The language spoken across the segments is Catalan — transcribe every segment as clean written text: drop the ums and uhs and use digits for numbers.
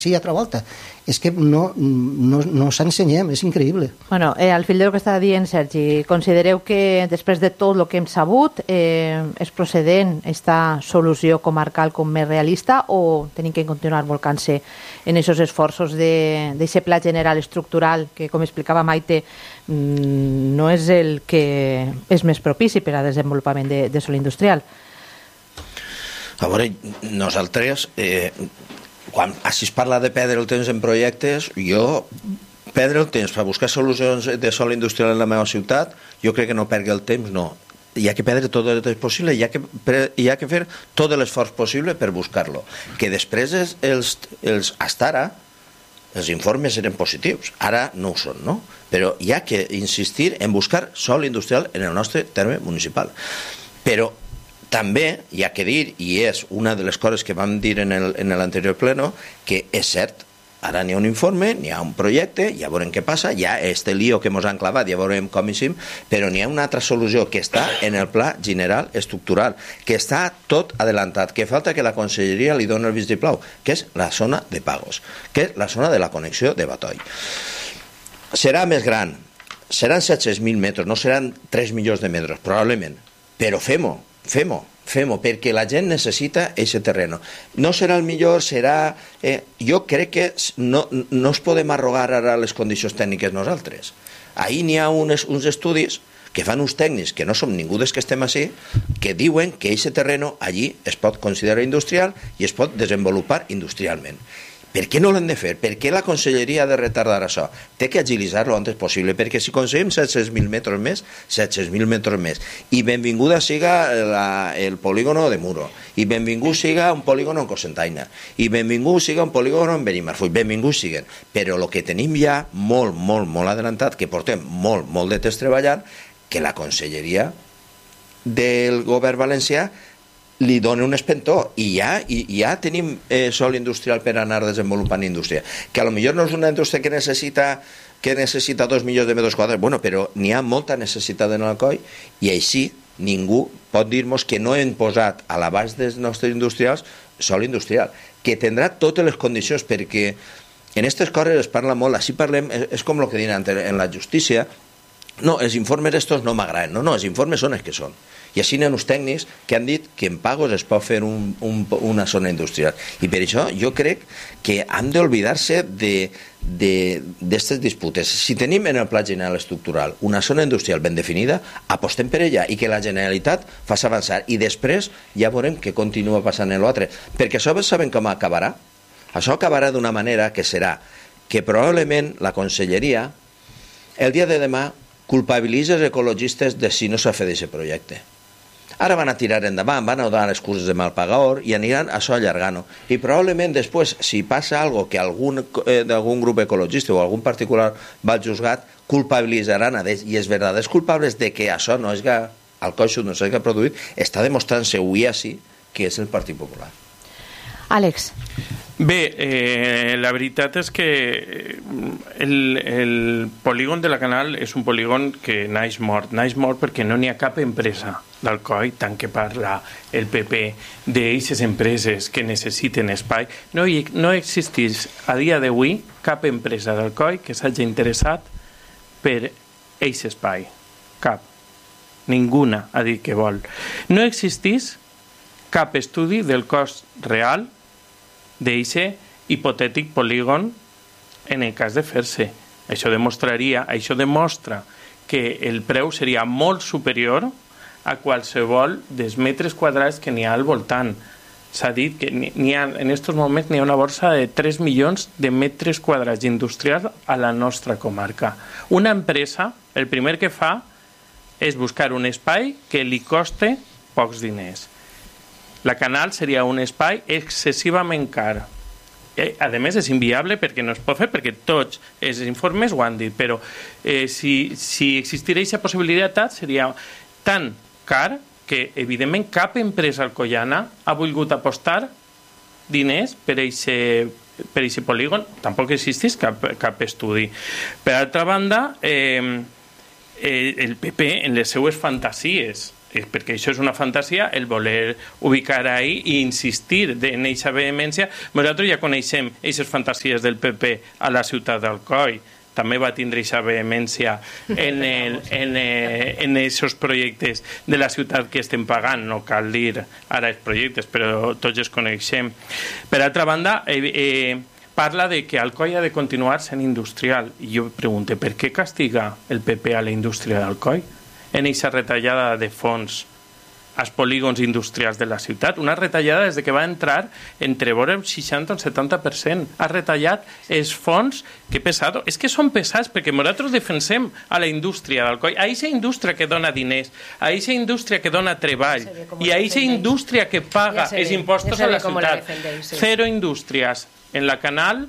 sí, altra volta. És que no s'ensenyem, és increïble. Bueno, al fil del que estava dient Sergi, considereu que després de tot el que hem sabut és procedent aquesta solució comarcal com més realista o tenim que continuar volcant-se en aquests esforços d'aquest pla general estructural que, com explicava Maite, no és el que és més propici per al desenvolupament de sòl industrial? A veure, nosaltres... quan així es parla de perdre el temps en projectes, jo perdre el temps per buscar solucions de sòl industrial en la meva ciutat, jo crec que no perdi el temps, no. Hi ha que perdre tot el temps possible, hi ha que fer tot l'esforç possible per buscar-lo. Que després hasta ara els informes eren positius, ara no ho són, no? Però hi ha que insistir en buscar sòl industrial en el nostre terme municipal. Però també hi ha que dir, i és una de les coses que vam dir en l'anterior pleno, que és cert, ara n'hi ha un informe, n'hi ha un projecte, ja veurem què passa, hi ha este lío que ens han clavat, ja veurem com hi sim, però n'hi ha una altra solució que està en el pla general estructural, que està tot adelantat, que falta que la conselleria li doni el vistiplau, que és la zona de pagos, que és la zona de la connexió de Batoi. Serà més gran, seran 700.000 metres, no seran 3 milions de metres, probablement, però fem-ho, perquè la gent necessita aquest terreno. No serà el millor, serà... Jo crec que no es podem arrogar ara les condicions tècniques nosaltres. Ahir n'hi ha uns estudis que fan uns tècnics, que no som ningú des que estem així, que diuen que aquest terreno allí es pot considerar industrial i es pot desenvolupar industrialment. Per què no l'hem de fer? Per què la conselleria ha de retardar això? Té que agilitzar-lo antes possible, perquè si aconseguim 700.000 metres més, 700.000 metres més, i benvinguda siga el polígono de Muro, i benvingut siga un polígono en Cocentaina, i benvingut siga un polígono en Benimarfull, benvingut siguen. Però el que tenim ja molt adelantat, que portem molt de temps treballant, que la conselleria del govern valencià li dona un espentó i ja tenim sòl industrial per anar desenvolupant indústria, que a lo millor no és una indústria que necessita 2 milions de metres quadrats, bueno, però n'hi ha molta necessitat en Alcoi i així ningú pot dir-nos que no hem posat a l'abast dels nostres industrials sòl industrial, que tindrà totes les condicions, perquè en aquestes coses es parla molt, així parlem, és com el que diuen en la justícia, no, els informes estos no m'agraden, no, els informes són els que són. I així hi ha uns tècnics que han dit que en pagos es pot fer una zona industrial. I per això jo crec que han d'oblidar-se d'aquestes disputes. Si tenim en el pla general estructural una zona industrial ben definida, apostem per ella i que la Generalitat faci avançar. I després ja veurem què continua passant en l'altre. Perquè això saben com acabarà? Això acabarà d'una manera que serà que probablement la conselleria el dia de demà culpabilitza els ecologistes de si no s'ha fet aquest projecte. Ara van a tirar endavant, van a donar excuses de mal pagador i aniran a això allargant-ho. I probablement després, si passa algo que d'algun grup ecologista o algun particular va al juzgat, culpabilitzaran a ells. I els verdaders culpables de que això no és el coixo no s'hagi produït, està demostrant-se avui així que és el Partit Popular. Àlex. Bé, la veritat és que el polígon de la Canal és un polígon que naix mort perquè no n'hi ha cap empresa d'Alcoi, tant que parla el PP d'aquestes empreses que necessiten espai. No existeix a dia d'avui cap empresa d'Alcoi que s'hagi interessat per aquest espai. Cap. Ninguna ha dit que vol. No existeix cap estudi del cost real d'aquest hipotètic polígon en el cas de fer-se. Això demostra que el preu seria molt superior a qualsevol dels metres quadrats que n'hi ha al voltant. S'ha dit que en aquests moments n'hi ha una borsa de 3 milions de metres quadrats industrials a la nostra comarca. Una empresa, el primer que fa és buscar un espai que li coste pocs diners. La Canal seria un espai excessivament car. A més, és inviable perquè no es pot fer, perquè tots els informes ho han dit, però si existira aquesta possibilitat seria tan car que, evidentment, cap empresa alcoiana ha volgut apostar diners per aquest polígon. Tampoc existeix cap estudi. Per altra banda, el PP, en les seues fantasies perquè això és una fantasia, el voler ubicar ahí i insistir en aquesta vehemència. Nosaltres ja coneixem aquestes fantasies del PP a la ciutat d'Alcoi, també va tindre aquesta vehemència en aquests projectes de la ciutat que estem pagant, no cal dir ara els projectes, però tots els coneixem. Per altra banda, parla de que Alcoi ha de continuar sent industrial, i jo pregunto, per què castiga el PP a la indústria d'Alcoi en aquesta retallada de fons als polígons industrials de la ciutat? Una retallada des que va entrar entre vora el 60 o el 70%. Ha retallat els fons. Que pesado. És que són pesats, perquè nosaltres defensem a la indústria d'Alcoi, a aquesta indústria que dona diners, a aquesta indústria que dona treball, i a aquesta indústria que paga els impostos a la ciutat. Cero indústries en la Canal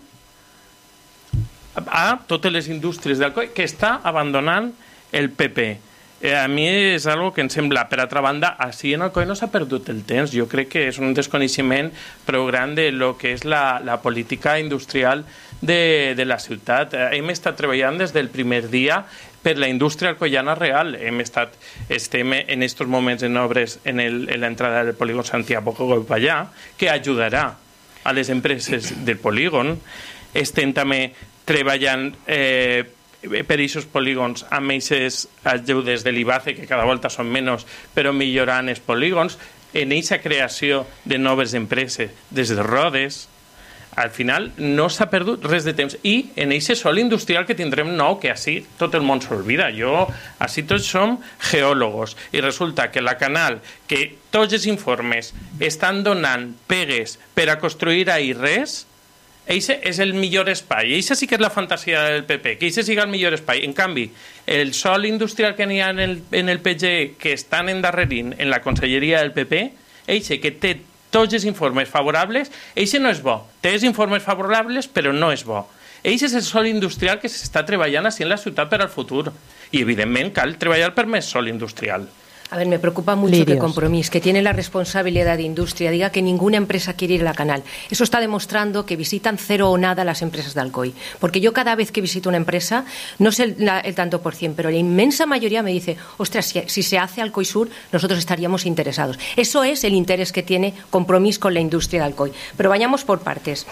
a totes les indústries d'Alcoi que està abandonant el PP. A mi és algo que em sembla. Per altra banda, així en Alcoi no s'ha perdut el temps. Jo crec que és un desconeixement prou gran de lo que és la política industrial de la ciutat. Hem estat treballant des del primer dia per la indústria alcoiana real. Estem en aquests moments en obres en l'entrada del polígon Santiago Goipallà, que ajudarà a les empreses del polígon. Estem també treballant per aquests polígons amb aquestes ajudes de l'IBACE, que cada volta són menys, però millorant els polígons, en aquesta creació de noves empreses des de Rodes. Al final no s'ha perdut res de temps, i en aquest sol industrial que tindrem nou, que així tot el món s'olvida. Així tots som geòlogos, i resulta que la Canal, que tots els informes estan donant pegues per a construir ahir res, eixe és el millor espai. Eixa sí que és la fantasia del PP, que eixe siga el millor espai. En canvi, el sòl industrial que n'hi ha en el PGE, que estan endarrerint en la conselleria del PP, eixe que té tots els informes favorables, eixe no és bo. Té els informes favorables, però no és bo. Eixe és el sòl industrial que s'està treballant així en la ciutat per al futur. I, evidentment, cal treballar per més sòl industrial. A ver, me preocupa mucho que Compromís, que tiene la responsabilidad de industria, diga que ninguna empresa quiere ir a la Canal. Eso está demostrando que visitan cero o nada las empresas de Alcoi. Porque yo cada vez que visito una empresa, no sé el tanto por cien, pero la inmensa mayoría me dice, ostras, si se hace Alcoi Sur, nosotros estaríamos interesados. Eso es el interés que tiene Compromís con la industria de Alcoi. Pero vayamos por partes.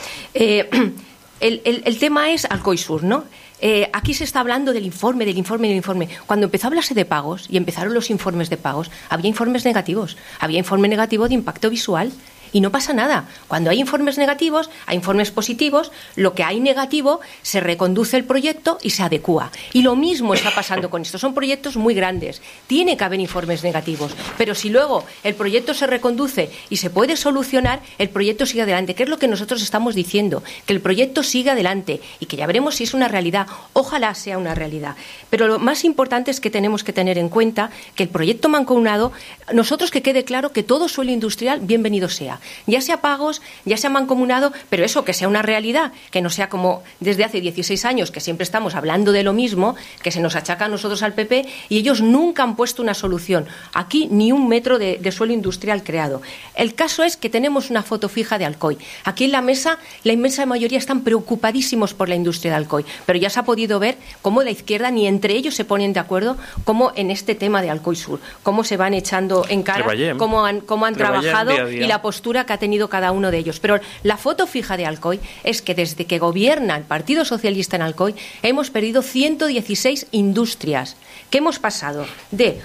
El tema es Alcoi Sur, ¿no? Aquí se está hablando del informe. Cuando empezó a hablarse de pagos y empezaron los informes de pagos, había informes negativos. Había informe negativo de impacto visual. Y no pasa nada. Cuando hay informes negativos, hay informes positivos, lo que hay negativo se reconduce el proyecto y se adecúa. Y lo mismo está pasando con esto. Son proyectos muy grandes. Tiene que haber informes negativos. Pero si luego el proyecto se reconduce y se puede solucionar, el proyecto sigue adelante. ¿Qué es lo que nosotros estamos diciendo? Que el proyecto siga adelante y que ya veremos si es una realidad. Ojalá sea una realidad. Pero lo más importante es que tenemos que tener en cuenta que el proyecto mancomunado, nosotros que quede claro que todo suelo industrial, bienvenido sea. Ya sea pagos, ya sea mancomunado, pero eso, que sea una realidad, que no sea como desde hace 16 años, que siempre estamos hablando de lo mismo, que se nos achaca a nosotros al PP, y ellos nunca han puesto una solución. Aquí ni un metro de suelo industrial creado. El caso es que tenemos una foto fija de Alcoi. Aquí en la mesa, la inmensa mayoría están preocupadísimos por la industria de Alcoi, pero ya se ha podido ver cómo la izquierda ni entre ellos se ponen de acuerdo, como en este tema de Alcoi Sur, cómo se van echando en cara, cómo han trabajado día a día. Y la postura que ha tenido cada uno de ellos. Pero la foto fija de Alcoi es que desde que gobierna el Partido Socialista en Alcoi hemos perdido 116 industrias, que hemos pasado de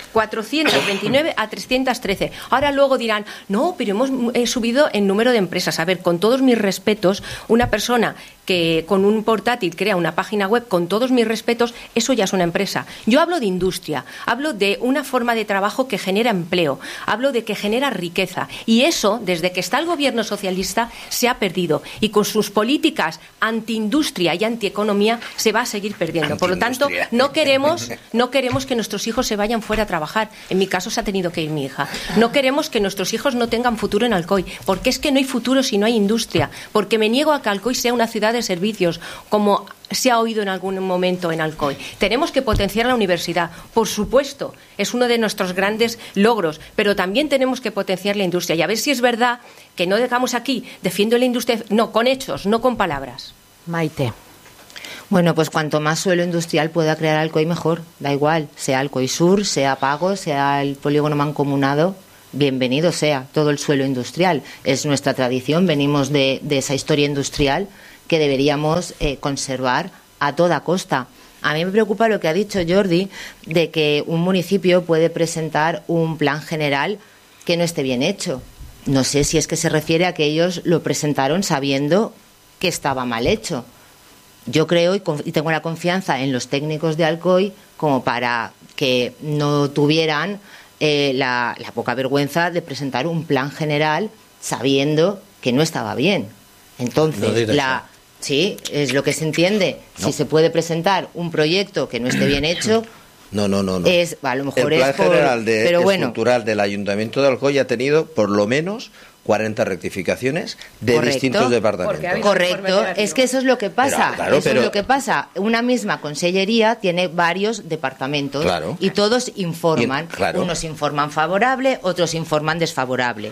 429 a 313. Ahora luego dirán, no, pero hemos subido en número de empresas. A ver, con todos mis respetos, una persona que con un portátil crea una página web, con todos mis respetos, eso ya es una empresa. Yo hablo de industria, hablo de una forma de trabajo que genera empleo, hablo de que genera riqueza, y eso, desde que está el gobierno socialista, se ha perdido, y con sus políticas antiindustria y antieconomía se va a seguir perdiendo. Por lo tanto, no queremos que nuestros hijos se vayan fuera a trabajar. En mi caso se ha tenido que ir mi hija. No queremos que nuestros hijos no tengan futuro en Alcoi, porque es que no hay futuro si no hay industria, porque me niego a que Alcoi sea una ciudad de servicios, como se ha oído en algún momento en Alcoi. Tenemos que potenciar la universidad, por supuesto, es uno de nuestros grandes logros, pero también tenemos que potenciar la industria. Y a ver si es verdad que no dejamos aquí, defiendo la industria, no, con hechos, no con palabras. Maite. Bueno, pues cuanto más suelo industrial pueda crear Alcoy, mejor. Da igual, sea Alcoy Sur, sea Pago, sea el polígono mancomunado, bienvenido sea todo el suelo industrial. Es nuestra tradición, venimos de esa historia industrial que deberíamos conservar a toda costa. A mí me preocupa lo que ha dicho Jordi, de que un municipio puede presentar un plan general que no esté bien hecho. No sé si es que se refiere a que ellos lo presentaron sabiendo que estaba mal hecho. Yo creo y tengo la confianza en los técnicos de Alcoy como para que no tuvieran la poca vergüenza de presentar un plan general sabiendo que no estaba bien. Entonces, sí, es lo que se entiende. No. Si se puede presentar un proyecto que no esté bien hecho, no. Es, a lo mejor el plan es por, general pero bueno, cultural del Ayuntamiento de Alcoy ha tenido por lo menos 40 rectificaciones de distintos departamentos. Correcto, es que eso es lo que pasa. Es lo que pasa. Una misma consellería tiene varios departamentos y todos informan. Unos informan favorable, otros informan desfavorable.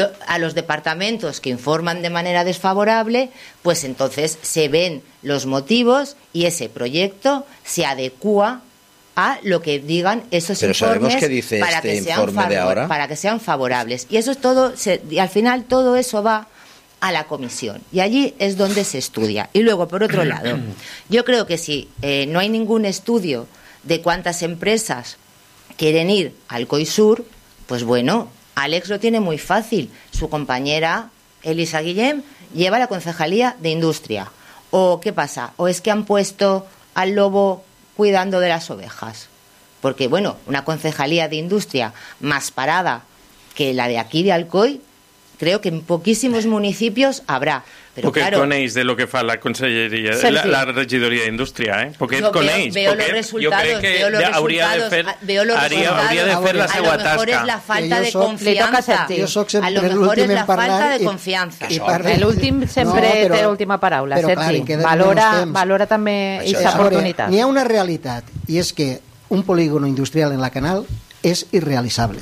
A los departamentos que informan de manera desfavorable, pues entonces se ven los motivos y ese proyecto se adecúa a lo que digan esos informes qué dice para este que sean informe de ahora, para que sean favorables. Y eso es todo, y al final todo eso va a la comisión y allí es donde se estudia. Y luego, por otro lado, yo creo que si no hay ningún estudio de cuántas empresas quieren ir al COI Sur, pues bueno, Alex lo tiene muy fácil. Su compañera Elisa Guillem lleva la concejalía de industria. ¿O qué pasa? ¿O es que han puesto al lobo cuidando de las ovejas? Porque, bueno, una concejalía de industria más parada que la de aquí de Alcoy, creo que en poquísimos municipios habrá. Pero porque claro, coneix de lo que fa la conselleria, la regidoria d'indústria, Porque no, coneix. Veo los resultados, veo los resultados. Hauria de fer la seva tasca. A lo mejor es la falta de confianza. A lo mejor es la falta de confiança. L'últim sempre té l'última paraula, Sergi. Valora també aquesta oportunitat. N'hi ha una realitat, i és que un polígono industrial en la Canal és irrealitzable.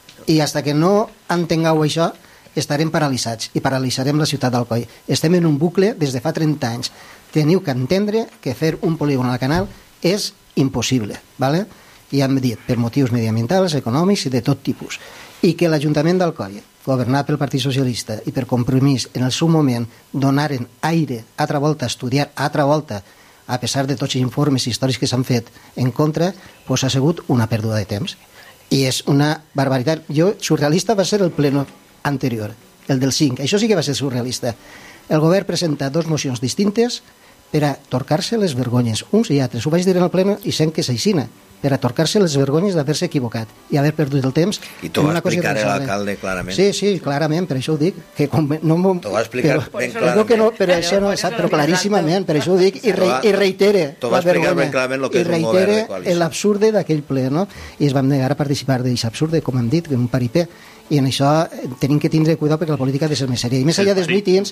I fins que no entengueu això, estarem paralitzats i paralitzarem la ciutat d'Alcoi. Estem en un bucle des de fa 30 anys. Teniu que entendre que fer un polígon a la Canal és impossible, ¿vale? I hem dit, per motius mediambientals, econòmics i de tot tipus. I que l'Ajuntament d'Alcoi, governat pel Partit Socialista i per compromís en el seu moment, donaren aire altra volta a estudiar, altra volta, a pesar de tots els informes històrics que s'han fet en contra, doncs ha sigut una pèrdua de temps. I és una barbaritat. Surrealista va ser el pleno anterior, el del 5. Això sí que va ser surrealista. El govern presenta dos mocions distintes per a torcar-se les vergonyes, uns i altres. Ho vaig dir en el pleno i sent que s'aixina, per a torcar-se les vergonyes d'haver-se equivocat i haver perdut el temps. I t'ho va explicar l'alcalde clarament. Sí, clarament, per això ho dic. T'ho va explicar ben clarament. Però claríssimament, per això ho dic, i reitere la vergonya. I reitere l'absurde d'aquell ple, no? I es vam negar a participar d'aquest absurde, com hem dit, un paripé. I en això tenim que tindre cuidado perquè la política ha de ser més sèria. I més enllà dels mítings,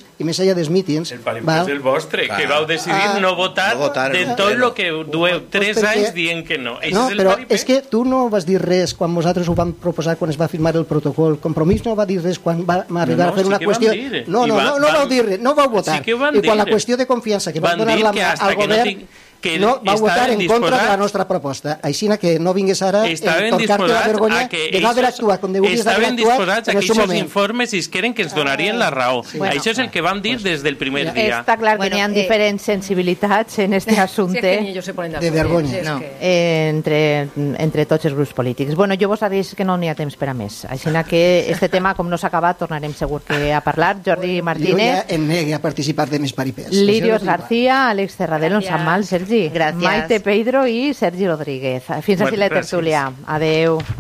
el paripé és el vostre, que vau decidir no votar de tot el que dueu 3 anys dient que no. No, però és que tu no vas dir res quan vosaltres ho vam proposar, quan es va firmar el protocol. Compromís no va dir res quan va arribar a fer una qüestió. No vau dir res, no vau votar. I quan la qüestió de confiança que va donar al govern, no va votar en contra de la nostra proposta. Així que no vingués ara a torcar-te la vergonya de no haver actuat com hauries d'haver actuat disposats a que aquests informes isqueren que ens donarien la raó. Això és el que vam dir des del primer dia. Està clar que hi ha diferents sensibilitats en aquest assumpte de vergonya entre tots els grups polítics. Bueno, jo vos aviso que no n'hi ha temps per a més. Així que este tema, com no s'ha acabat, tornarem segur que a parlar. Jordi Martínez. Jo ja em negue a participar de més paripés. Lirios García, Àlex Terradelo, en Sant Mal, Sergi. Gràcies. Maite Pedro i Sergi Rodríguez. Fins aquí la tertúlia. Adeu.